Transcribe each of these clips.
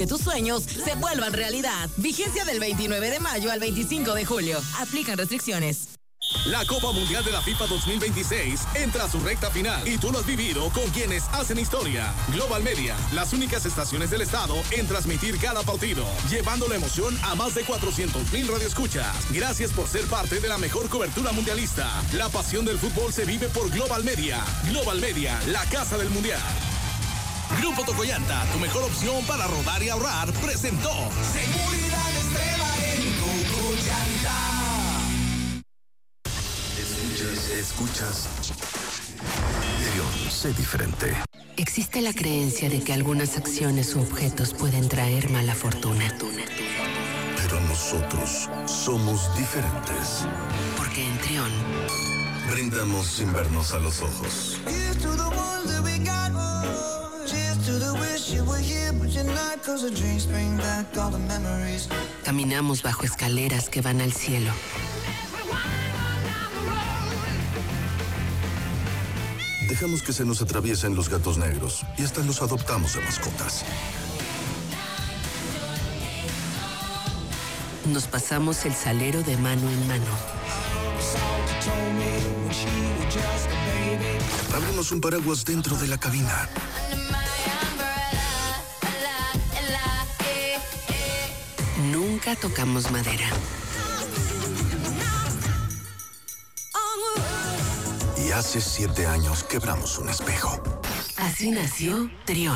que tus sueños se vuelvan realidad. Vigencia del 29 de mayo al 25 de julio. Aplican restricciones. La Copa Mundial de la FIFA 2026 entra a su recta final y tú lo has vivido con quienes hacen historia. Global Media, las únicas estaciones del estado en transmitir cada partido, llevando la emoción a más de 400,000 radioescuchas. Gracias por ser parte de la mejor cobertura mundialista. La pasión del fútbol se vive por Global Media. Global Media, la casa del mundial. Grupo Tocoyanta, tu mejor opción para rodar y ahorrar, presentó Seguridad Extrema en Tocoyanta. Escuchas. Trión, sé diferente. Existe la creencia de que algunas acciones u objetos pueden traer mala fortuna. Pero nosotros somos diferentes. Porque en Trión brindamos sin vernos a los ojos. Caminamos bajo escaleras que van al cielo. Dejamos que se nos atraviesen los gatos negros y hasta los adoptamos de mascotas. Nos pasamos el salero de mano en mano. Abrimos un paraguas dentro de la cabina. Nunca tocamos madera. Y hace 7 años quebramos un espejo. Así nació Trión.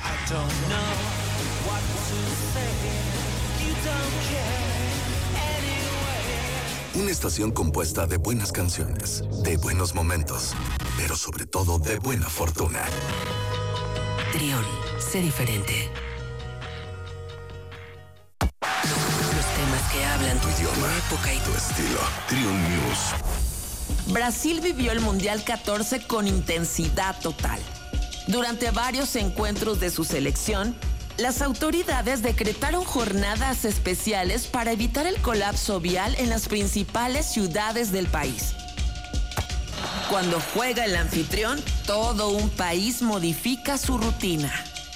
Una estación compuesta de buenas canciones, de buenos momentos, pero sobre todo de buena fortuna. Trión, sé diferente. Los temas que hablan tu idioma, tu época y tu estilo. Trión News. Brasil vivió el Mundial 14 con intensidad total. Durante varios encuentros de su selección, las autoridades decretaron jornadas especiales para evitar el colapso vial en las principales ciudades del país. Cuando juega el anfitrión, todo un país modifica su rutina.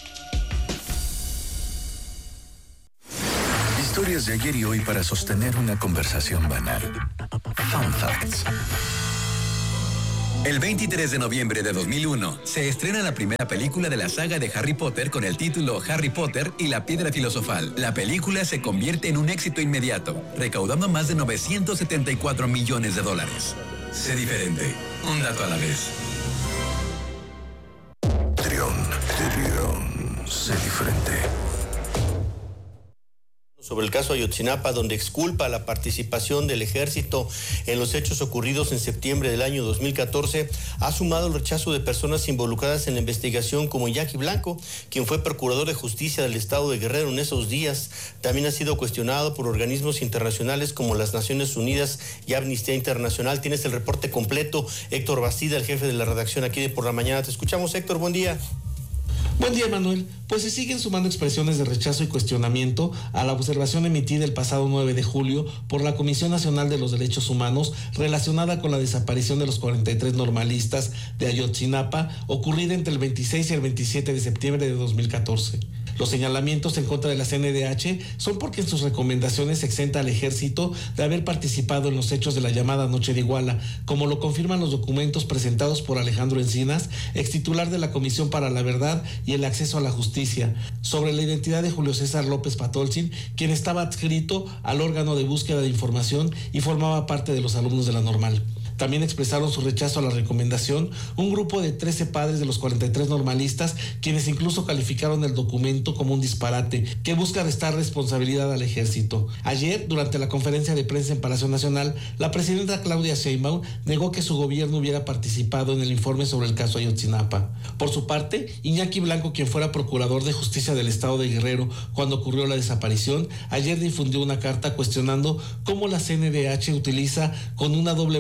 Historias de ayer y hoy para sostener una conversación banal. Fun Facts. El 23 de noviembre de 2001 se estrena la primera película de la saga de Harry Potter con el título Harry Potter y la Piedra Filosofal. La película se convierte en un éxito inmediato, recaudando más de $974 millones. Sé diferente, un dato a la vez. Trión, sé diferente. Sobre el caso Ayotzinapa, donde exculpa la participación del ejército en los hechos ocurridos en septiembre del año 2014, ha sumado el rechazo de personas involucradas en la investigación como Iñaki Blanco, quien fue procurador de justicia del estado de Guerrero en esos días. También ha sido cuestionado por organismos internacionales como las Naciones Unidas y Amnistía Internacional. Tienes el reporte completo, Héctor Bastida, el jefe de la redacción aquí de Por la Mañana. Te escuchamos, Héctor, buen día. Buen día, Manuel. Pues se siguen sumando expresiones de rechazo y cuestionamiento a la observación emitida el pasado 9 de julio por la Comisión Nacional de los Derechos Humanos relacionada con la desaparición de los 43 normalistas de Ayotzinapa ocurrida entre el 26 y el 27 de septiembre de 2014. Los señalamientos en contra de la CNDH son porque en sus recomendaciones exenta al ejército de haber participado en los hechos de la llamada Noche de Iguala, como lo confirman los documentos presentados por Alejandro Encinas, extitular de la Comisión para la Verdad y el Acceso a la Justicia, sobre la identidad de Julio César López Patolzin, quien estaba adscrito al órgano de búsqueda de información y formaba parte de los alumnos de la Normal. También expresaron su rechazo a la recomendación un grupo de 13 padres de los 43 normalistas, quienes incluso calificaron el documento como un disparate que busca restar responsabilidad al ejército. Ayer, durante la conferencia de prensa en Palacio Nacional, la presidenta Claudia Sheinbaum negó que su gobierno hubiera participado en el informe sobre el caso Ayotzinapa. Por su parte, Iñaki Blanco, quien fuera procurador de justicia del estado de Guerrero cuando ocurrió la desaparición, ayer difundió una carta cuestionando cómo la CNDH utiliza con una doble vara el testimonio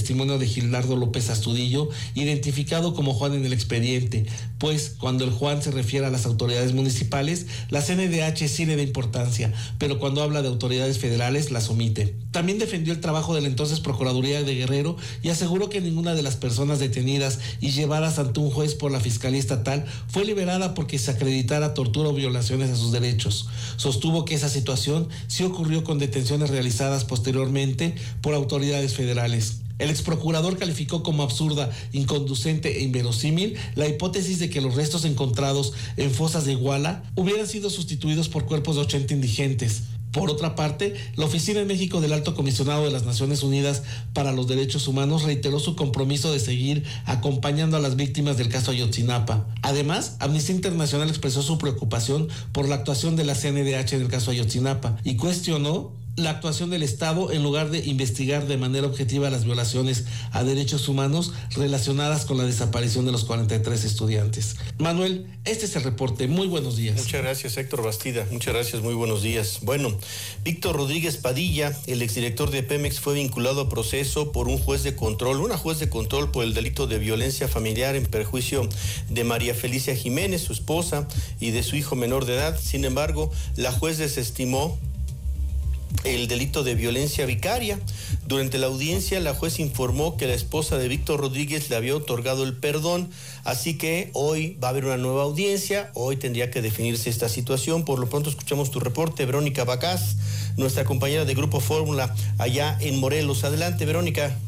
testimonio de Gildardo López Astudillo, identificado como Juan en el expediente, pues cuando el Juan se refiere a las autoridades municipales, la CNDH sí le da importancia, pero cuando habla de autoridades federales las omite. También defendió el trabajo de la entonces Procuraduría de Guerrero y aseguró que ninguna de las personas detenidas y llevadas ante un juez por la Fiscalía Estatal fue liberada porque se acreditara tortura o violaciones a sus derechos. Sostuvo que esa situación sí ocurrió con detenciones realizadas posteriormente por autoridades federales. El exprocurador calificó como absurda, inconducente e inverosímil la hipótesis de que los restos encontrados en fosas de Iguala hubieran sido sustituidos por cuerpos de 80 indigentes. Por otra parte, la Oficina en México del Alto Comisionado de las Naciones Unidas para los Derechos Humanos reiteró su compromiso de seguir acompañando a las víctimas del caso Ayotzinapa. Además, Amnistía Internacional expresó su preocupación por la actuación de la CNDH en el caso Ayotzinapa y cuestionó la actuación del Estado en lugar de investigar de manera objetiva las violaciones a derechos humanos relacionadas con la desaparición de los 43 estudiantes. Manuel, este es el reporte. Muy buenos días. Muchas gracias, Héctor Bastida. Muchas gracias, muy buenos días. Bueno, Víctor Rodríguez Padilla, el exdirector de Pemex, fue vinculado a proceso por una juez de control por el delito de violencia familiar en perjuicio de María Felicia Jiménez, su esposa, y de su hijo menor de edad. Sin embargo, la juez desestimó el delito de violencia vicaria. Durante la audiencia, la juez informó que la esposa de Víctor Rodríguez le había otorgado el perdón, así que hoy va a haber una nueva audiencia, hoy tendría que definirse esta situación. Por lo pronto escuchamos tu reporte, Verónica Bacás, nuestra compañera de Grupo Fórmula allá en Morelos. Adelante, Verónica.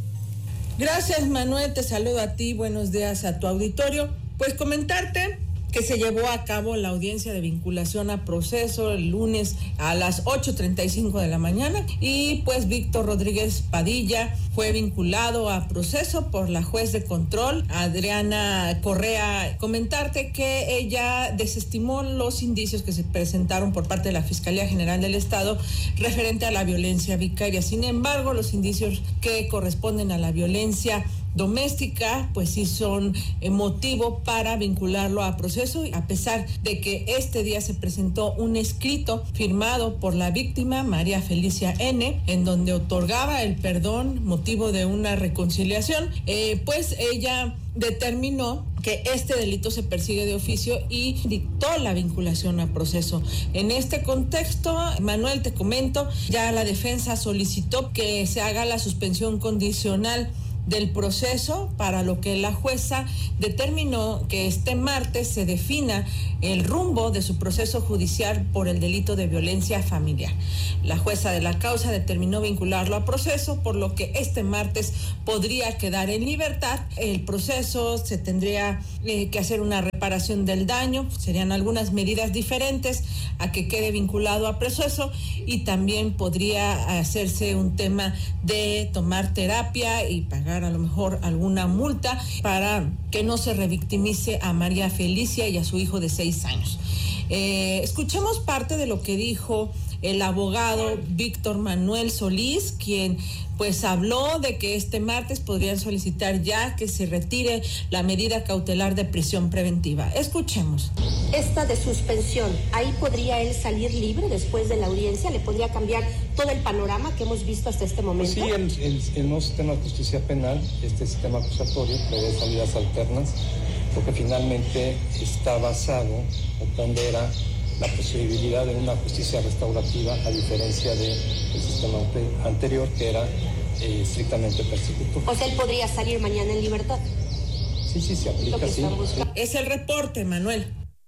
Gracias, Manuel, te saludo a ti, buenos días a tu auditorio. Pues comentarte que se llevó a cabo la audiencia de vinculación a proceso el lunes a las 8:35 de la mañana y pues Víctor Rodríguez Padilla fue vinculado a proceso por la juez de control, Adriana Correa. Comentarte que ella desestimó los indicios que se presentaron por parte de la Fiscalía General del Estado referente a la violencia vicaria. Sin embargo, los indicios que corresponden a la violencia doméstica, pues sí son motivo para vincularlo a proceso, a pesar de que este día se presentó un escrito firmado por la víctima, María Felicia N., en donde otorgaba el perdón, motivo de una reconciliación, pues ella determinó que este delito se persigue de oficio y dictó la vinculación a proceso. En este contexto, Manuel, te comento, ya la defensa solicitó que se haga la suspensión condicional del proceso, para lo que la jueza determinó que este martes se defina el rumbo de su proceso judicial por el delito de violencia familiar. La jueza de la causa determinó vincularlo a proceso, por lo que este martes podría quedar en libertad. El proceso se tendría que hacer una reparación del daño, serían algunas medidas diferentes a que quede vinculado a proceso, y también podría hacerse un tema de tomar terapia y pagar a lo mejor alguna multa para que no se revictimice a María Felicia y a su hijo de 6 años. Escuchemos parte de lo que dijo el abogado Víctor Manuel Solís, quien pues habló de que este martes podrían solicitar ya que se retire la medida cautelar de prisión preventiva. Escuchemos. Esta de suspensión, ¿ahí podría él salir libre después de la audiencia? ¿Le podría cambiar todo el panorama que hemos visto hasta este momento? Pues sí, el nuevo sistema de justicia penal, este sistema acusatorio, prevé salidas alternas, porque finalmente está basado o pondera la posibilidad de una justicia restaurativa, a diferencia del sistema anterior, que era estrictamente persecutorio. O sea, él podría salir mañana en libertad. Sí, se aplica, sí. Es el reporte, Manuel.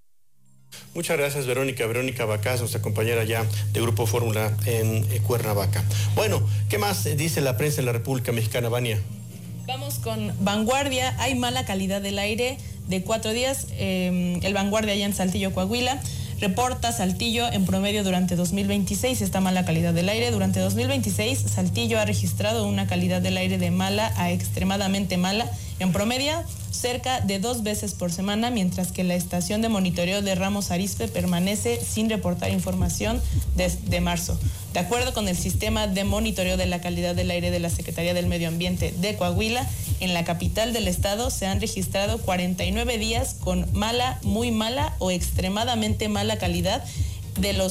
Muchas gracias, Verónica. Verónica Bacás, nuestra compañera ya de Grupo Fórmula en Cuernavaca. Bueno, ¿qué más dice la prensa en la República Mexicana, Vania? Vamos con Vanguardia. Hay mala calidad del aire de 4 días. El Vanguardia allá en Saltillo, Coahuila. Reporta Saltillo en promedio durante 2026 esta mala calidad del aire. Durante 2026, Saltillo ha registrado una calidad del aire de mala a extremadamente mala. En promedio, cerca de 2 veces por semana, mientras que la estación de monitoreo de Ramos Arizpe permanece sin reportar información desde marzo. De acuerdo con el sistema de monitoreo de la calidad del aire de la Secretaría del Medio Ambiente de Coahuila, en la capital del estado se han registrado 49 días con mala, muy mala o extremadamente mala calidad de los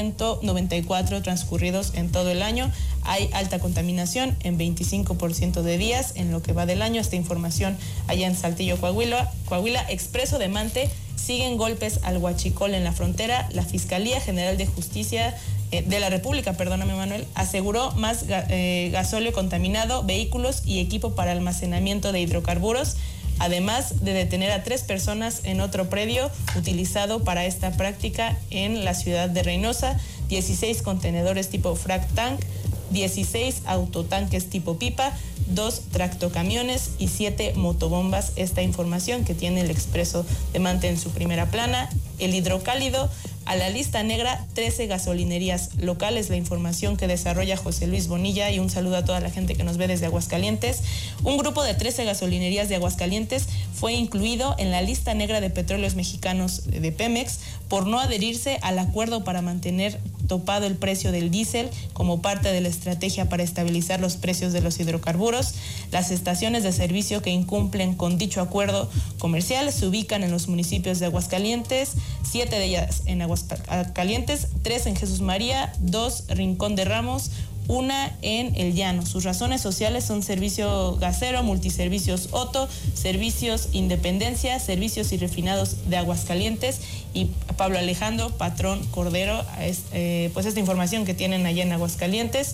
194 transcurridos en todo el año. Hay alta contaminación en 25% de días en lo que va del año. Esta información allá en Saltillo, Coahuila. Expreso de Mante, siguen golpes al huachicol en la frontera. La Fiscalía General de Justicia de la República, perdóname Manuel, aseguró más gasóleo contaminado, vehículos y equipo para almacenamiento de hidrocarburos, además de detener a 3 personas en otro predio utilizado para esta práctica en la ciudad de Reynosa, 16 contenedores tipo frac tank, 16 autotanques tipo pipa, 2 tractocamiones y 7 motobombas. Esta información que tiene el Expreso de Mante en su primera plana. El hidrocálido a la lista negra, 13 gasolinerías locales, la información que desarrolla José Luis Bonilla, y un saludo a toda la gente que nos ve desde Aguascalientes. Un grupo de 13 gasolinerías de Aguascalientes fue incluido en la lista negra de petróleos mexicanos de Pemex por no adherirse al acuerdo para mantener topado el precio del diésel como parte de la estrategia para estabilizar los precios de los hidrocarburos. Las estaciones de servicio que incumplen con dicho acuerdo comercial se ubican en los municipios de Aguascalientes, 7 de ellas en Aguascalientes, 3 en Jesús María, 2 Rincón de Ramos, 1 en El Llano. Sus razones sociales son Servicio Gasero, Multiservicios Otto, Servicios Independencia, Servicios y Refinados de Aguascalientes y Pablo Alejandro Patrón Cordero. Pues esta información que tienen allá en Aguascalientes.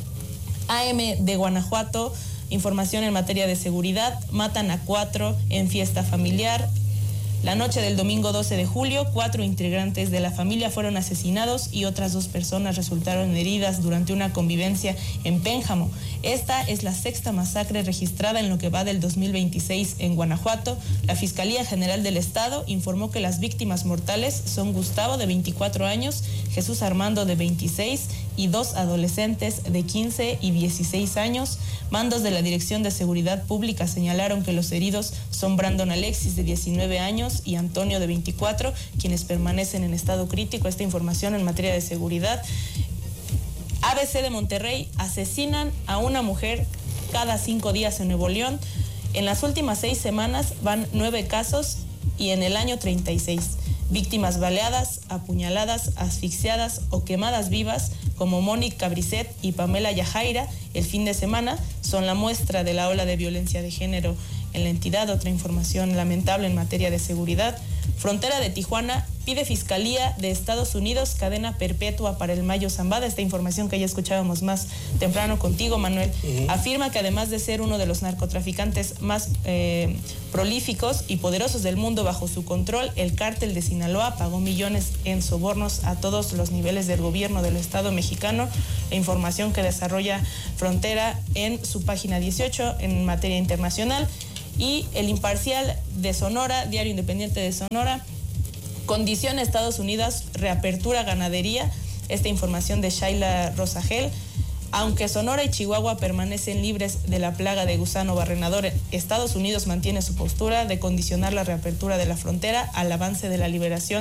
AM de Guanajuato, información en materia de seguridad, matan a 4 en fiesta familiar. La noche del domingo 12 de julio, 4 integrantes de la familia fueron asesinados y otras 2 personas resultaron heridas durante una convivencia en Pénjamo. Esta es la 6ª masacre registrada en lo que va del 2026 en Guanajuato. La Fiscalía General del Estado informó que las víctimas mortales son Gustavo, de 24 años, Jesús Armando, de 26, y 2 adolescentes de 15 y 16 años. Mandos de la Dirección de Seguridad Pública señalaron que los heridos son Brandon Alexis, de 19 años, y Antonio, de 24, quienes permanecen en estado crítico. Esta información en materia de seguridad. ABC de Monterrey, asesinan a una mujer cada 5 días en Nuevo León. En las últimas 6 semanas van 9 casos y en el año 36. Víctimas baleadas, apuñaladas, asfixiadas o quemadas vivas, como Mónica Brisset y Pamela Yajaira, el fin de semana, son la muestra de la ola de violencia de género en la entidad. Otra información lamentable en materia de seguridad. Frontera de Tijuana pide Fiscalía de Estados Unidos cadena perpetua para el Mayo Zambada. Esta información que ya escuchábamos más temprano contigo, Manuel. Afirma que además de ser uno de los narcotraficantes más prolíficos y poderosos del mundo bajo su control, el cártel de Sinaloa pagó millones en sobornos a todos los niveles del gobierno del Estado mexicano. La información que desarrolla Frontera en su página 18 en materia internacional. Y El Imparcial de Sonora, Diario Independiente de Sonora, condiciona Estados Unidos reapertura ganadería. Esta información de Shaila Rosagel. Aunque Sonora y Chihuahua permanecen libres de la plaga de gusano barrenador, Estados Unidos mantiene su postura de condicionar la reapertura de la frontera al avance de la liberación